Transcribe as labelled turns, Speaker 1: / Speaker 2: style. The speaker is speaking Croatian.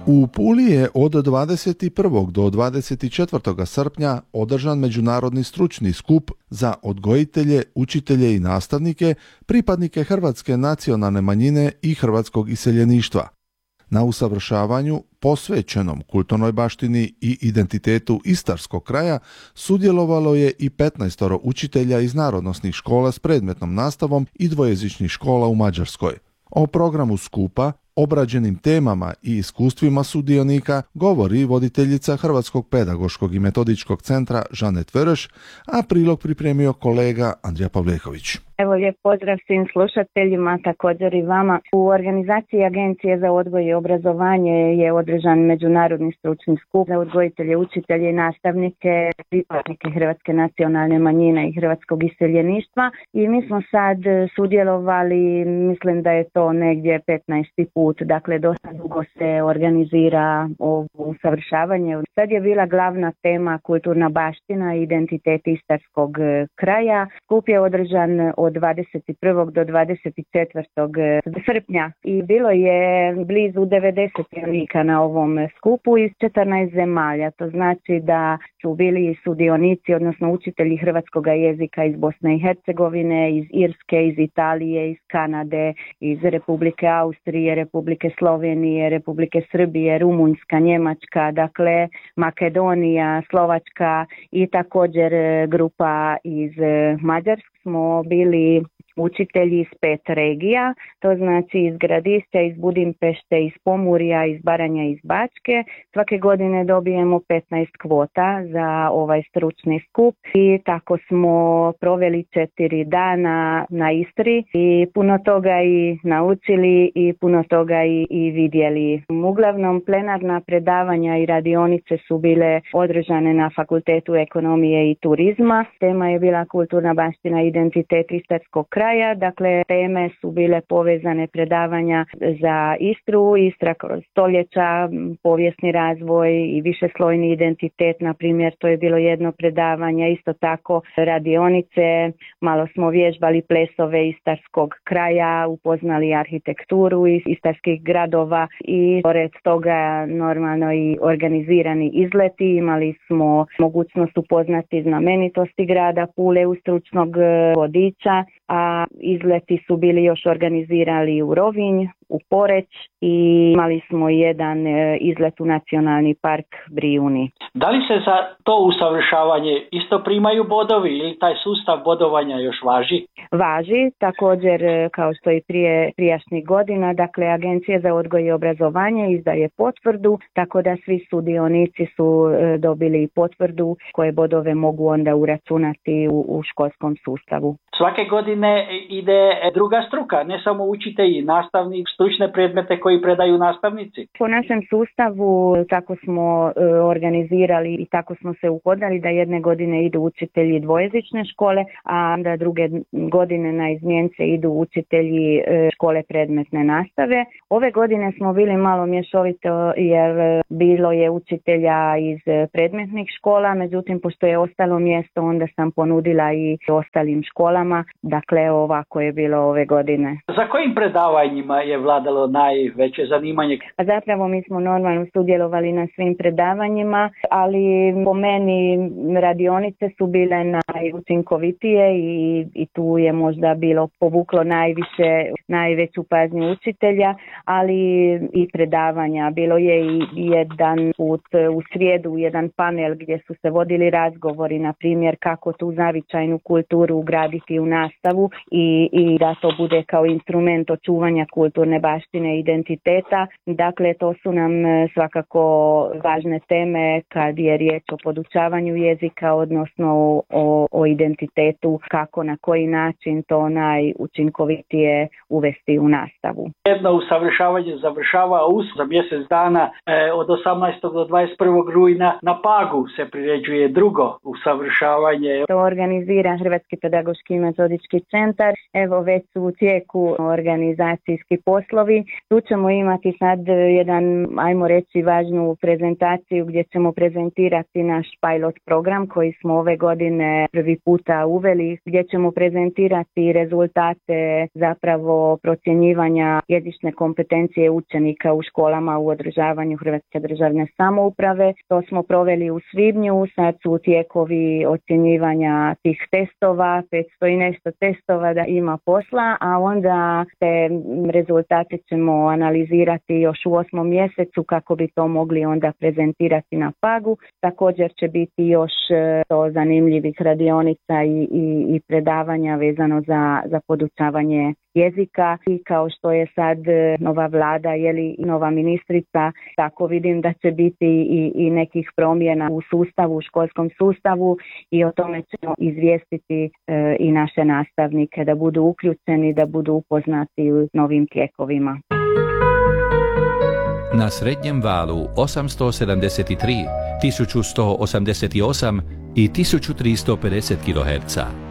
Speaker 1: U Puli je od 21. do 24. srpnja održan međunarodni stručni skup za odgojitelje, učitelje i nastavnike, pripadnike hrvatske nacionalne manjine i hrvatskog iseljeništva. Na usavršavanju posvećenom kulturnoj baštini i identitetu istarskog kraja sudjelovalo je i 15 učitelja iz narodnosnih škola s predmetnom nastavom i dvojezičnih škola u Mađarskoj. O programu skupa, obrađenim temama i iskustvima sudionika govori voditeljica Hrvatskog pedagoškog i metodičkog centra Žanet Vereš, a prilog pripremio kolega Andrija Pavleković.
Speaker 2: Evo, lijep pozdrav svim slušateljima, također i vama. U organizaciji Agencije za odgoj i obrazovanje je održan međunarodni stručni skup za odgojitelje, učitelje i nastavnike, pripadnike hrvatske nacionalne manjine i hrvatskog iseljeništva. I mi smo sad sudjelovali, mislim da je to negdje 15. put, dakle dosta dugo se organizira ovo usavršavanje. Sad je bila glavna tema kulturna baština i identitet istarskog kraja. Skup je održan od 21. do 24. srpnja i bilo je blizu 90 dionika na ovom skupu iz 14 zemalja. To znači da su bili sudionici, odnosno učitelji hrvatskog jezika iz Bosne i Hercegovine, iz Irske, iz Italije, iz Kanade, iz Republike Austrije, Republike Slovenije, Republike Srbije, Rumunjska, Njemačka, dakle Makedonija, Slovačka i također grupa iz Mađarske. Smo bili učitelji iz 5 regija, to znači iz Gradišća, iz Budimpešte, iz Pomurja, iz Baranja i iz Bačke. Svake godine dobijemo 15 kvota za ovaj stručni skup i tako smo proveli 4 dana na Istri i puno toga i naučili i puno toga i vidjeli. Uglavnom plenarna predavanja i radionice su bile održane na Fakultetu ekonomije i turizma. Tema je bila kulturna baština i identitet istarskog kraja, dakle teme su bile povezane predavanja za Istru, Istra kroz stoljeća, povijesni razvoj i višeslojni identitet, na primjer, to je bilo jedno predavanje, isto tako radionice, malo smo vježbali plesove istarskog kraja, upoznali arhitekturu iz istarskih gradova i pored toga normalno i organizirani izleti, imali smo mogućnost upoznati znamenitosti grada Pule u stručnog vodiča, a izleti su bili još organizirali u Rovinj, u Poreć i imali smo jedan izlet u Nacionalni park Brijuni.
Speaker 3: Da li se za to usavršavanje isto primaju bodovi ili taj sustav bodovanja još važi?
Speaker 2: Važi, također kao što i prijašnjih godina, dakle Agencija za odgoj i obrazovanje izdaje potvrdu, tako da svi sudionici su dobili potvrdu koje bodove mogu onda uračunati u školskom sustavu.
Speaker 3: Svake godine ide druga struka, ne samo učitelji, nastavnici, stručne predmete koji predaju nastavnici.
Speaker 2: Po našem sustavu tako smo organizirali i tako smo se uhodali da jedne godine idu učitelji dvojezične škole, a da druge godine na izmjence idu učitelji škole predmetne nastave. Ove godine smo bili malo mješovito jer bilo je učitelja iz predmetnih škola, međutim pošto je ostalo mjesto onda sam ponudila i ostalim školama, dakle ovako je bilo ove godine.
Speaker 3: Za kojim predavanjima je vladalo najveće zanimanje?
Speaker 2: Zapravo mi smo normalno sudjelovali na svim predavanjima, ali po meni radionice su bile najučinkovitije i tu je možda bilo povuklo najveću pažnju učitelja, ali i predavanja. Bilo je i jedan put u srijedu, jedan panel gdje su se vodili razgovori, na primjer kako tu zavičajnu kulturu ugraditi u nastavu i da to bude kao instrument očuvanja kulturne baštine i identiteta. Dakle, to su nam svakako važne teme kad je riječ o podučavanju jezika, odnosno o identitetu, kako na koji način to najučinkovitije uvesti u nastavu.
Speaker 3: Jedno usavršavanje završava za mjesec dana od 18. do 21. rujna na Pagu se priređuje drugo usavršavanje.
Speaker 2: To organizira Hrvatski pedagoški i metodički centar. Evo već su u tijeku organizacijski poslovi poslovi. Tu ćemo imati sad jedan, ajmo reći, važnu prezentaciju gdje ćemo prezentirati naš pilot program koji smo ove godine prvi puta uveli, gdje ćemo prezentirati rezultate zapravo procjenjivanja jezične kompetencije učenika u školama u održavanju Hrvatske državne samouprave. To smo proveli u svibnju, sad su tijekovi ocjenjivanja tih testova, 500 i nešto testova da ima posla, a onda te rezultate ćemo analizirati još u 8. mjesecu kako bi to mogli onda prezentirati na Pagu. Također će biti još to zanimljivih radionica i predavanja vezano za podučavanje jezika i kao što je sad nova vlada i nova ministrica, tako vidim da će biti i nekih promjena u sustavu, u školskom sustavu i o tome ćemo izvijestiti i naše nastavnike da budu uključeni, da budu upoznati u novim tijekovima.
Speaker 4: Na srednjem valu 873, 1188 i 1350 kHz.